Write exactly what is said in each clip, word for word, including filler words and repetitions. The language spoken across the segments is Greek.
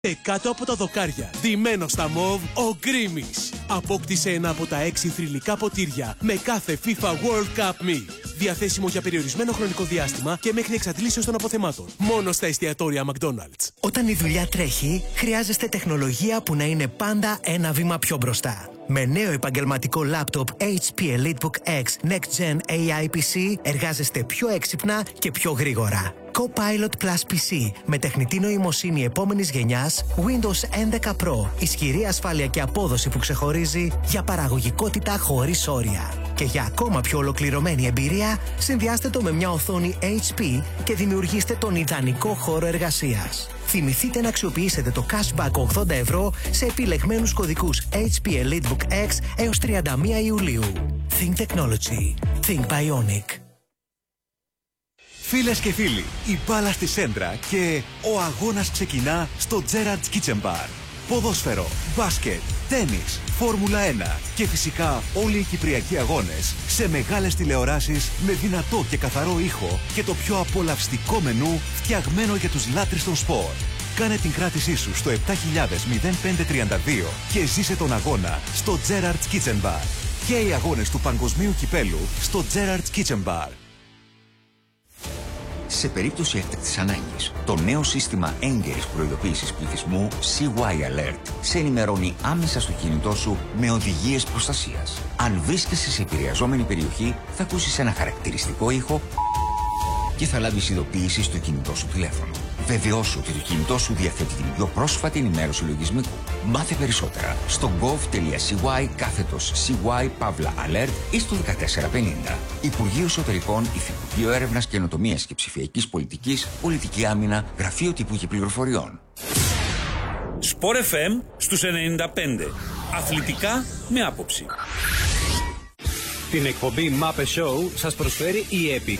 Και κάτω από τα δοκάρια, ντυμένο στα μοβ, ο Γκρίμης. Απόκτησε ένα από τα έξι θρυλικά ποτήρια με κάθε FIFA World Cup Me. Διαθέσιμο για περιορισμένο χρονικό διάστημα και μέχρι εξαντλήσεως των αποθεμάτων. Μόνο στα εστιατόρια McDonald's. Όταν η δουλειά τρέχει, χρειάζεστε τεχνολογία που να είναι πάντα ένα βήμα πιο μπροστά. Με νέο επαγγελματικό λάπτοπ έιτς πι EliteBook X Next Gen έι άι πι σι εργάζεστε πιο έξυπνα και πιο γρήγορα. Copilot Plus πι σι με τεχνητή νοημοσύνη επόμενης γενιάς, Windows έντεκα Pro, ισχυρή ασφάλεια και απόδοση που ξεχωρίζει για παραγωγικότητα χωρίς όρια. Και για ακόμα πιο ολοκληρωμένη εμπειρία, συνδυάστε το με μια οθόνη έιτς πι και δημιουργήστε τον ιδανικό χώρο εργασίας. Θυμηθείτε να αξιοποιήσετε το cashback ογδόντα ευρώ σε επιλεγμένους κωδικούς έιτς πι EliteBook X έως τριάντα μία Ιουλίου. Think Technology. Think Bionic. Φίλες και φίλοι, η μπάλα στη σέντρα και ο αγώνας ξεκινά στο Gerrard's Kitchen Bar. Ποδόσφαιρο, μπάσκετ, τένις, Φόρμουλα ένα και φυσικά όλοι οι κυπριακοί αγώνες σε μεγάλες τηλεοράσεις με δυνατό και καθαρό ήχο και το πιο απολαυστικό μενού φτιαγμένο για τους λάτρεις των σπορ. Κάνε την κράτησή σου στο επτά χιλιάδες πεντακόσια τριάντα δύο και ζήσε τον αγώνα στο Gerrard's Kitchen Bar. Και οι αγώνες του Παγκοσμίου Κυπέλου στο Gerrard's Kitchen Bar. Σε περίπτωση έκτακτης ανάγκης, το νέο σύστημα έγκαιρης προειδοποίησης πληθυσμού σι γουάι Alert σε ενημερώνει άμεσα στο κινητό σου με οδηγίες προστασίας. Αν βρίσκεσαι σε επηρεαζόμενη περιοχή, θα ακούσεις ένα χαρακτηριστικό ήχο και θα λάβεις ειδοποίηση στο κινητό σου τηλέφωνο. Βεβαιώσου ότι το κινητό σου διαθέτει την πιο πρόσφατη ενημέρωση λογισμικού. Μάθε περισσότερα στο gov.cy κάθετος CY Pavla Alert ή στο δεκατέσσερα πενήντα. Υπουργείο Εσωτερικών, Υφυπουργείο Έρευνας, Καινοτομίας και Ψηφιακής Πολιτικής, Πολιτική Άμυνα, Γραφείο Τύπου και Πληροφοριών. Sport εφ εμ στους ενενήντα πέντε. Αθλητικά με άποψη. Την εκπομπή Mape Show σας προσφέρει η Epic.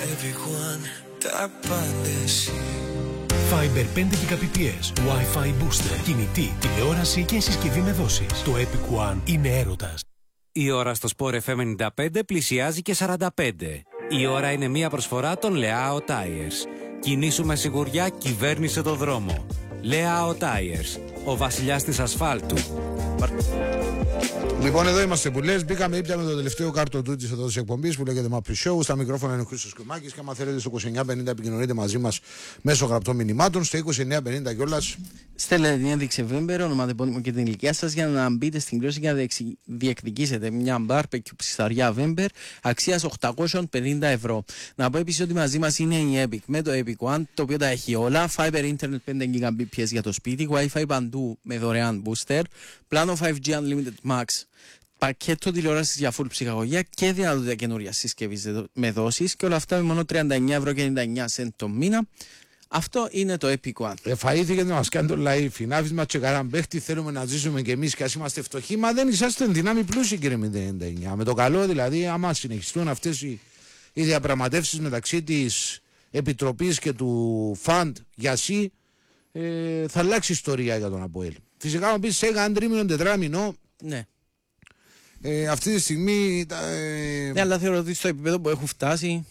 Fiber πέντε Gbps, Wi-Fi booster, κινητή, τηλεόραση και συσκευή με δόσεις. Το Epic One είναι έρωτας. Η ώρα στο Sport εφ εμ ενενήντα πέντε πλησιάζει και σαράντα πέντε. Η ώρα είναι μια προσφορά των Leao Tires. Κινήσου με σιγουριά, κυβέρνησε το δρόμο. Leao Tires, ο βασιλιάς της ασφάλτου. Λοιπόν, εδώ είμαστε που λες. Μπήκαμε ήπια με το τελευταίο κάρτο τούτη εδώ τη εκπομπή που λέγεται Mape Show. Στα μικρόφωνα είναι ο Χρήστος Κυμάκης. Και άμα θέλετε στο είκοσι εννιά πενήντα επικοινωνείτε μαζί μας μέσω γραπτών μηνυμάτων. Στο είκοσι εννιά πενήντα κιόλας. Στέλνετε την ένδειξη Βέμπερ, ονοματεπώνυμο και την ηλικία σας για να μπείτε στην κλώση και να διεκδικήσετε μια μπάρπεκιου ψισταριά Βέμπερ αξίας οκτακόσια πενήντα ευρώ. Να πω επίσης ότι μαζί μας είναι η Epic με το Epic One, το οποίο τα έχει όλα. Fiber Internet πέντε Gbps για το σπίτι, Wi-Fi παντού με δωρεάν booster, πλάνο φάιβ τζι Unlimited Max, πακέτο τηλεόρασης για full ψυχαγωγία και δυνατότητα καινούρια συσκευής με δόσεις και όλα αυτά με μόνο τριάντα εννιά ευρώ και ενενήντα εννιά σεντ το μήνα. Αυτό είναι το Epic One. Εφαΐθηκε να μας κάνει το live. Φινάφης μας και καραμπέχτη. Θέλουμε να ζήσουμε κι εμείς κι ας είμαστε φτωχοί. Μα δεν είσαστε δυνάμει πλούσιοι, κύριε μηδέν ενενήντα εννιά. Με το καλό δηλαδή, άμα συνεχιστούν αυτές οι, οι διαπραγματεύσεις μεταξύ της Επιτροπής και του Φαντ για ΣΥ, ε, θα αλλάξει ιστορία για τον ΑΠΟΕΛ. Φυσικά, μου πει σε ένα τρίμηνο, τετράμινο. Ναι. Ε, αυτή τη στιγμή. Ε... Ναι, αλλά θεωρώ ότι στο επίπεδο που έχουν φτάσει.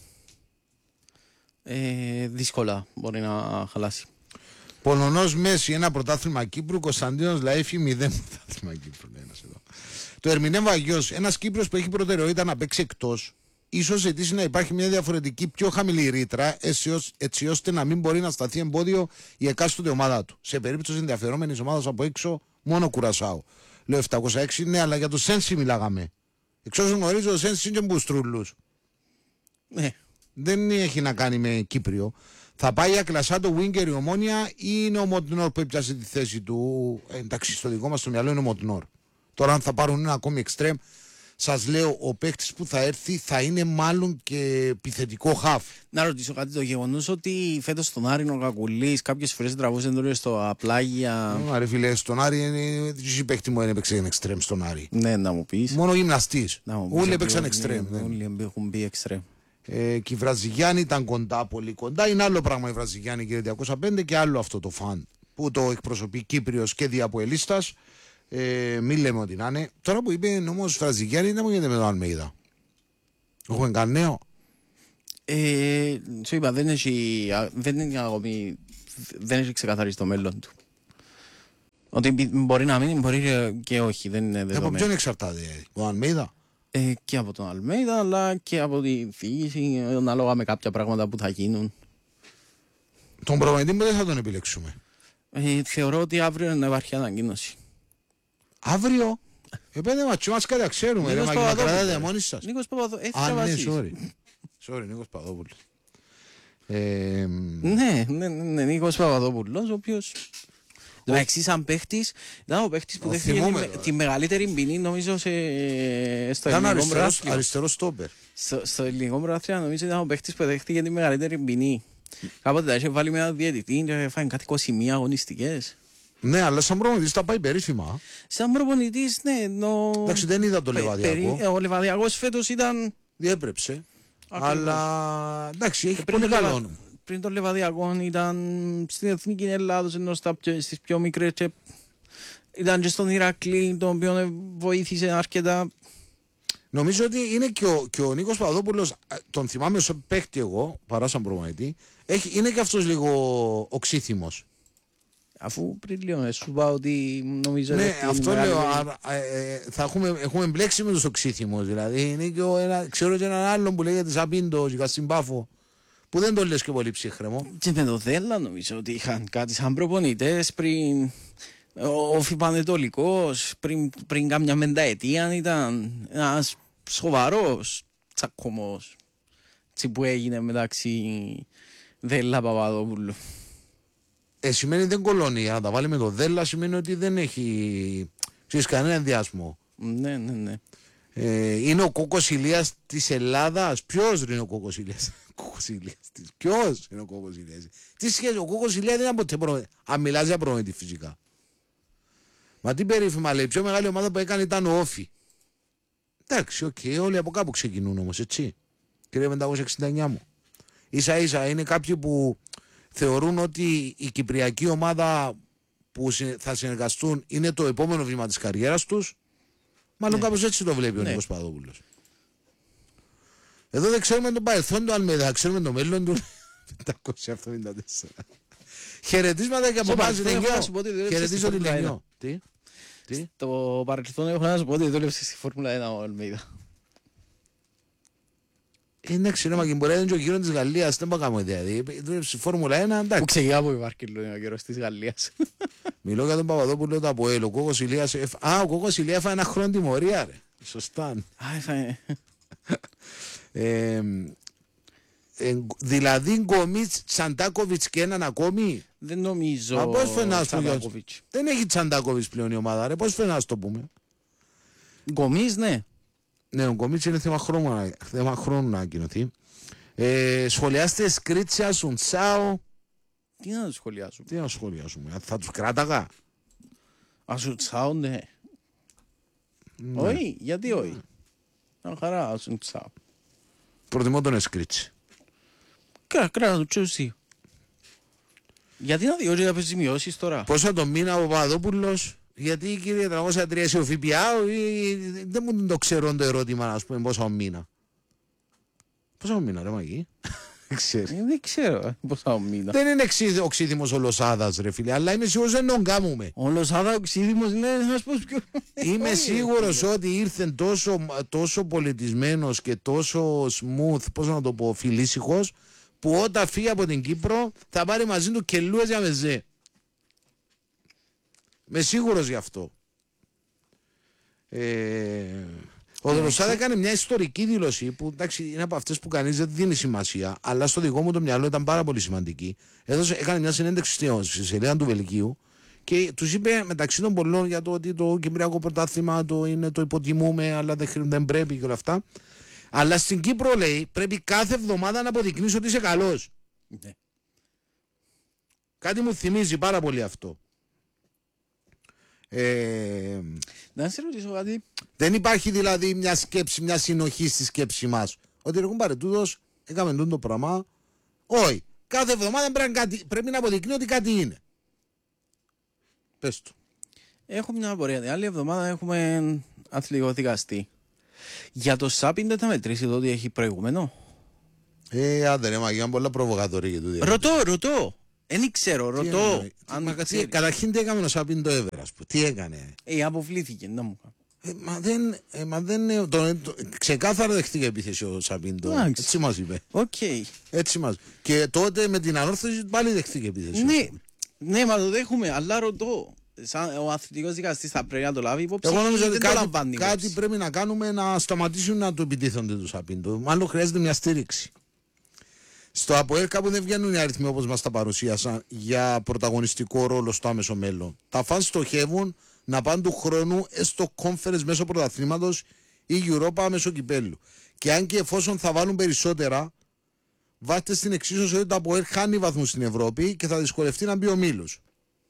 Ε, δύσκολα μπορεί να χαλάσει. Πολωνός Μέση, ένα πρωτάθλημα Κύπρου. Κωνσταντίνος Λαΐφη, μηδέν πρωτάθλημα Κύπρου. Ναι, εδώ. Το ερμηνεύω αγιώς. Ένας Κύπρος που έχει προτεραιότητα να παίξει εκτός, ίσως ζητήσει να υπάρχει μια διαφορετική, πιο χαμηλή ρήτρα, έτσι ώστε να μην μπορεί να σταθεί εμπόδιο η εκάστοτε ομάδα του. Σε περίπτωση ενδιαφερόμενης ομάδας από έξω, μόνο Κουρασάου. Λέω επτακόσια έξι, ναι, αλλά για το Σένσι μιλάγαμε. Εξ όσων γνωρίζω, το Σένσι είναι και μπουστρούλους. Ναι. Δεν έχει να κάνει με Κύπριο. Θα πάει ακλασά το Winger η Ομόνια ή είναι ο Μοντνόρ που έπιασε τη θέση του? Ε, εντάξει, στο δικό μας το μυαλό είναι ο Μοντνόρ. Τώρα, αν θα πάρουν ένα ακόμη εξτρέμ, σας λέω, ο παίκτης που θα έρθει θα είναι μάλλον και επιθετικό χαφ. Να ρωτήσω κάτι, το γεγονός ότι φέτος στον Άρη ο Κακουλής κάποιες φορές τραβούσε εντολές στο απλάγια. Άρα φίλε, στον Άρη είναι. Τι παίκτη μου έπαιξε ένα εξτρέμ στον Άρη? Ναι, να μου πεις. Μόνο γυμναστής. Όλοι έπαιξαν εξτρέμ. Όλοι έχουν μπει εξτρέμ. Ε, και οι Βραζιλιάνοι ήταν κοντά, πολύ κοντά. Είναι άλλο πράγμα οι Βραζιλιάνοι, κύριε διακόσια πέντε, και άλλο αυτό το φαν που το εκπροσωπεί Κύπριος και διαποελίστας. Ε, μην λέμε ότι να είναι. Τώρα που είπε όμως Βραζιλιάνοι, δεν μου γίνεται με τον Αλμέιδα. Έχουμε κανένα νέο. Ε, σου είπα, δεν έχει, δεν είναι ακόμη, δεν έχει ξεκαθαρίσει το μέλλον του. Ότι μπορεί να μείνει, μπορεί και όχι, δεν είναι δεδομένο. Από ποιον εξαρτάται, ο Αλμέιδα? Ε, και από τον Αλμέιδα, αλλά και από τη διοίκηση, ανάλογα με κάποια πράγματα που θα γίνουν. Τον προπονητή δεν θα τον επιλέξουμε. Ε, θεωρώ ότι αύριο να υπάρχει ανακοίνωση. Αύριο? Επέντε ματσί μας κάτι ξέρουμε, ρε, μα να κρατάτε μόνοι σας. Νίκος Παπαδόπουλος, έτσι Α, ναι, βασίς. sorry. Sorry, Νίκος Παπαδόπουλος. Ε, ναι, ναι, ναι, Νίκος Παπαδόπουλος, ο οποίος... Το εξής σαν παίχτης, ήταν ο παίχτης που δέχτηκε τη, τη μεγαλύτερη ποινή, νομίζω, σε, στο ήταν ελληνικό πρωτάθλημα. Αριστερό στόπερ. Στο, στο ελληνικό πρωτάθλημα, νομίζω, ήταν ο παίχτης που δέχτηκε τη μεγαλύτερη ποινή. Κάποτε τα είχε βάλει με ένα διαιτητή και φάει κάτι είκοσι μία αγωνιστικές. Ναι, αλλά σαν προπονητής τα πάει περίφημα. Σαν προπονητής, ναι. No... Εντάξει, δεν είδα το Λεβαδιακό. Περί... Ο Λεβαδιακός φέτος ήταν... Διέπρεψε. Ακριβώς. Αλλά εντάξει, έχει πριν πολύ το καλό. Λεβα... Πριν το Λεβαδιακό ήταν στην Εθνική Ελλάδος, ενώ στις πιο μικρές και... ήταν και στον Ηρακλή, τον οποίο βοήθησε αρκετά. Νομίζω ότι είναι και ο, και ο Νίκος Παπαδόπουλος, τον θυμάμαι ως παίχτη εγώ, παρά σαν προπονητή, έχει, είναι και αυτός λίγο οξύθυμος. Αφού πριν λίγο σου είπα ότι νομίζω... Ναι, αυτό λέω, α, ε, θα έχουμε, έχουμε μπλέξει με τους οξύθυμους, δηλαδή είναι και ο, ένα, ξέρω και έναν άλλον που λέγεται Σαπίντο και Κασιμπάφο, που δεν το λες και πολύ ψύχρεμο. Και με το Δέλλα νομίζω ότι είχαν κάτι σαν προπονητές πριν... Ο Φιπανετολικός πριν, πριν κάμια μενταετία ήταν ένας σοβαρός τσακωμός που έγινε μεταξύ Δέλλα Παπαδόπουλου. Ε, σημαίνει δεν κολώνει, να τα βάλει με το Δέλλα σημαίνει ότι δεν έχει ξέρεις, κανένα ενδιάσμο. Ναι, ναι, ναι. Ε, είναι ο Κόκκος Ηλίας της Ελλάδας. Ποιος είναι ο Κόκκος Ηλίας? Ποιος είναι ο Κόκκος Ηλίας? Τι σχέση, ο Κόκκος Ηλίας δεν είναι ποτέ προμηθευτή. Αν μιλάς για προμηθευτή φυσικά. Μα τι περίφημα λέει, η πιο μεγάλη ομάδα που έκανε ήταν ο Όφι. Εντάξει, οκ, okay, όλοι από κάπου ξεκινούν όμως, έτσι. Κύριε πεντακόσια εξήντα εννιά μου. Ίσα ίσα είναι κάποιοι που θεωρούν ότι η κυπριακή ομάδα που θα συνεργαστούν είναι το επόμενο βήμα της καριέρας τους. Μάλλον ναι. Κάπως έτσι το βλέπει ο ναι. Νίκος Παπαδόπουλος. Εδώ δεν ξέρουμε τον παρελθόν του Αλμέιδα, ξέρουμε το μέλλον του πεντακόσια εβδομήντα τέσσερα. Χαιρετίσματα και από εμάς Λενιό. Χαιρετίζω τη Λενιό. Τι? Τι? Στο παρελθόν έχω να σου πω ότι δούλεψε στη Φόρμουλα ένα ο Αλμέιδα. Εντάξει, ρε Μακή, μπορεί να είναι και ο γύρω της Γαλλίας, δεν πάω κάνω ιδέα. Δούλεψε στη Φόρμουλα ένα, εντάξει. Που ξεκινά από η Βάρκελο είναι ο γύρος της Γαλλίας. Μιλώ για τον Παπαδόπουλο, το Αποέλ. Ο Κόκκος Ηλίας. Α, ο Κόκκος Ηλίας έφαγε ένα χρόνο τιμωρία, ρε. Σωστά. Α, έφαγε. Ε, ε, δηλαδή Γκομίτς, Τσαντάκοβιτς και έναν ακόμη. Δεν νομίζω. Α, πώς φαινάς το Τσαντάκοβιτς? Δεν έχει Τσαντάκοβιτς πλέον η ομάδα, ρε. Πώς φαινάς το πούμε? Γκομίτς, ναι. Ναι, ο Γκομίτς είναι θέμα χρόνου, θέμα χρόνου να ανακοινωθεί. Ε, σχολιάστε Σκρίτσια, Σουντσάο. Τι να το σχολιάσουμε? Τι να το σχολιάσουμε, θα τους κράταγα. Ασουντσάο, ναι. Ναι. Όχι, γιατί όχι? Να χαρά, Ασουντσάο. Προτιμώ τον Σκρίτσι. Κράτα, κράτα το τσούσι. Γιατί να διώξει να πες μειώσεις τώρα? Πόσα το μήνα ο Παπαδόπουλος? Γιατί κύριε τριακόσια τρία σε ο ΦΠΑ, δεν μου το ξέρω το ερώτημα, να πούμε, πόσα ο μήνα. Πόσα ο μήνα, ρε Μαγί? Δεν ξέρω πόσα ο μήνα. Δεν είναι οξύδημος ο Λοσάδας, ρε φίλε, αλλά είμαι σίγουρος δεν τον κάμουμε. Ο Λοσάδα οξύδημος είναι ένας πώς πιο... Είμαι σίγουρος ότι ήρθε τόσο, τόσο πολιτισμένος και τόσο smooth, πώς να το πω, φιλήσυχος, που όταν φύγει από την Κύπρο θα πάρει μαζί του κελούες για μεζέ. Είμαι σίγουρος γι' αυτό. Ε, ο Λοσάδα έκανε μια ιστορική δήλωση που εντάξει είναι από αυτές που κανείς δεν δίνει σημασία, αλλά στο δικό μου το μυαλό ήταν πάρα πολύ σημαντική. Έδωσε, έκανε μια συνέντευξη στη σελίδα του Βελγίου και τους είπε μεταξύ των πολλών για το ότι το Κυπριακό Πρωτάθλημα το, είναι, το υποτιμούμε, αλλά δεν, δεν πρέπει και όλα αυτά. Αλλά στην Κύπρο λέει πρέπει κάθε εβδομάδα να αποδεικνύεις ότι είσαι καλός. Ναι. Κάτι μου θυμίζει πάρα πολύ αυτό. Ε, να σε ρωτήσω κάτι. Δεν υπάρχει δηλαδή μια σκέψη, μια συνοχή στη σκέψη μας. Ότι ρε κουμπάρε τούτος έκαμε το πράγμα. Όχι. Κάθε εβδομάδα πρέπει, κάτι, πρέπει να αποδεικνύει ότι κάτι είναι. Πες του. Έχω μια απορία. Την άλλη εβδομάδα έχουμε αθλητικό δικαστή. Για το Σάπιν δεν θα μετρήσει εδώ ότι έχει προηγούμενο? Ε, άντε ρε μαγιά, πολλά προβοκατορία για τούτη. Ρωτώ, ρωτώ. Δεν ξέρω, ρωτώ. Καταρχήν τι έκανε ο Σαμπίν το Εύερα, τι έκανε. Ε, αποβλήθηκε, να μου κάνει. Ε, μα δεν, ε, μα δεν το, το, ξεκάθαρα δεχτήκε επίθεση ο Σαμπίντο. Έτσι μας είπε. Okay. Έτσι μας. Και τότε με την ανόρθωση πάλι δεχτήκε επίθεση. Ναι, ναι, μα το δέχομαι, αλλά ρωτώ. Σαν ο αθλητικός δικαστής θα πρέπει να το λάβει υπόψη. Εγώ νομίζω ότι κάτι, κάτι πρέπει να κάνουμε να σταματήσουν να το επιτίθονται του Σαμπίντο. Μάλλον χρειάζεται μια στήριξη. Στο ΑΠΟΕΛ κάπου δεν βγαίνουν οι αριθμοί όπως μας τα παρουσίασαν για πρωταγωνιστικό ρόλο στο άμεσο μέλλον. Τα φαν στοχεύουν να πάνε του χρόνου στο conference μέσω πρωταθλήματος ή Europa μέσω κυπέλου. Και αν και εφόσον θα βάλουν περισσότερα, βάστε στην εξίσωση ότι το ΑΠΟΕΛ χάνει βαθμούς στην Ευρώπη και θα δυσκολευτεί να μπει ο Μήλος.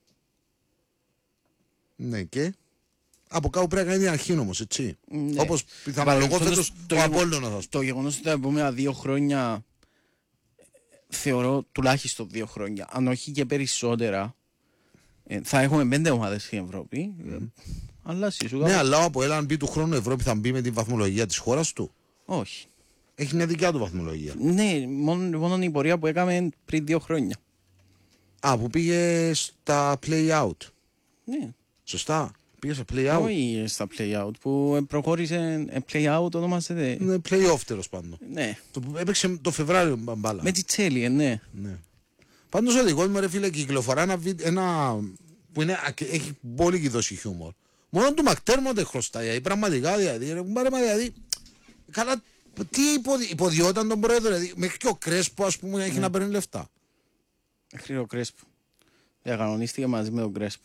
Ναι, και από κάπου πρέπει να κάνει την αρχή όμως, έτσι. Ναι. Όπως πιθανολογώ φέτος ο Απόλλωνας. Το γεγονός ότι τα επόμενα δύο χρόνια, θεωρώ τουλάχιστον δύο χρόνια, αν όχι και περισσότερα, θα έχουμε πέντε ομάδες στην Ευρώπη. Mm. Αλλά σίγουρα. Ναι, αλλά από έναν μπει του χρόνου Ευρώπη θα μπει με την βαθμολογία της χώρας του. Όχι. Έχει μια δικιά του βαθμολογία. Ναι, μόνο, μόνο η πορεία που έκαμε πριν δύο χρόνια. Α, που πήγε στα play-out. Ναι. Σωστά. Πήγε στα play-out. Όχι στα play-out. Που προχώρησε play-out, ονομάζεται. Ναι, play-off τέλος πάντων. Ναι. Το, έπαιξε το Φεβράριο μπάλα. Με τη Τσέλιε, ναι. ναι. Πάντως ο δικός μου ρε φίλε κυκλοφορά ένα, ένα που είναι, έχει πολύ δόση χιούμορ. Μόνο του Μακτέρμοντε χρωστάει, δηλαδή πραγματικά δηλαδή, ρε, δηλαδή καλά, τι υποδιόταν τον πρόεδρο, δηλαδή, μέχρι και ο Κρέσπο ας πούμε έχει ναι. να παίρνει λεφτά. Μέχρι ο Κρέσπο. Διακανονίστηκε μαζί με τον Κρέσπο.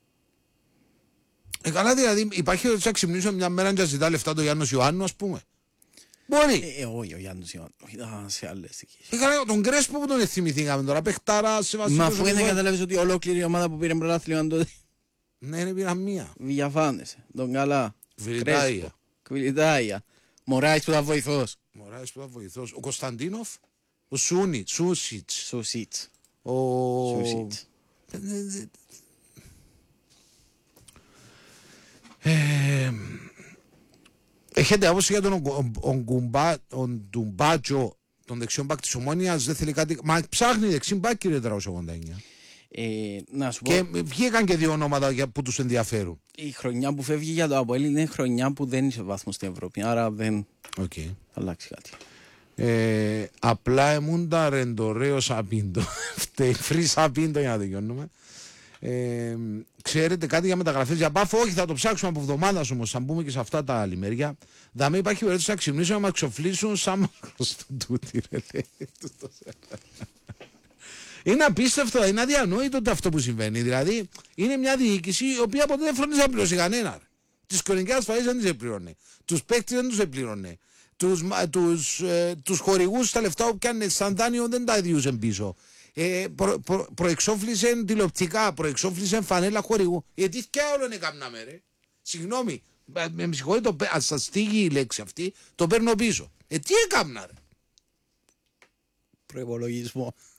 Ε, καλά δηλαδή υπάρχει ότι θα ξυπνήσω μια μέρα και ζητά λεφτά το Γιάννος Ιωάννου ας πούμε. Μπορεί. Ε, όχι ο Γιάννους Ιωάννου, ήταν σε άλλες εκεί. Είχα τον Κρέσπο που τον θυμηθήκαμε τώρα, παιχτάρα σε βασίλειο. Μα αφού δεν καταλάβεις ότι ολόκληρη η ομάδα που πήρε πρωτάθλημα τότε. Ναι, είναι πήρα μία. Βιαφάνεσαι, τον καλά. Κβιλιτάια. Κβιλιτάια. Μωράης που ήταν βοηθός. Μωράης που ήταν βοηθός. Ο Κωνσταντίνοφ. Ο Σούνιτ. Σούσιτς. Σούσιτς. Ο... Σούσιτς. Ε, έχετε άποψη για τον Ντουμπάτζο, τον δεξιόν μπακ της Ομόνοιας, δεν θέλει κάτι. Μα ψάχνει δεξιόν μπακ, κύριε τριακόσια ογδόντα εννιά. Ε, να σου πω... Και βγήκαν και δύο ονόματα που τους ενδιαφέρουν. Η χρονιά που φεύγει για το ΑΠΟΕΛ είναι χρονιά που δεν είσαι βαθμό στην Ευρώπη. Άρα δεν okay. θα αλλάξει κάτι. Ε, απλά εμούντα ρεντορέο Σαπίντο. Φταίει φρύ Σαπίντο για να τελειώνουμε. Ε, ξέρετε κάτι για μεταγραφές για Πάφο? Όχι, θα το ψάξουμε από εβδομάδα όμως. Θα μπούμε και σε αυτά τα άλλη μεριά. Δαμε υπάρχει περίπτωση να ξυπνήσουμε να μας ξοφλήσουν σαν μάκρος του τούτη. Είναι απίστευτο, είναι αδιανόητο αυτό που συμβαίνει. Δηλαδή, είναι μια διοίκηση η οποία ποτέ δεν φροντίζει να πληρώσει κανένα. Τις κοινωνικές ασφαλίσεις δεν τις επλήρωνε. Τους παίκτες δεν τους επλήρωνε. Τους, τους, ε, τους χορηγούς τα λεφτά που πιάνε σαν δάνειο δεν τα διούσαν πίσω. Ε, προ, προ, προεξόφλησαν τηλεοπτικά, προεξόφλησαν φανέλα χορηγού. Γιατί και όλο είναι καμνάμε ρε. Συγγνώμη, με συγχωρείτε, αν σας στήγει η λέξη αυτή, το παίρνω πίσω. Ε, τι έκαμνα ρε. Προϋπολογισμό.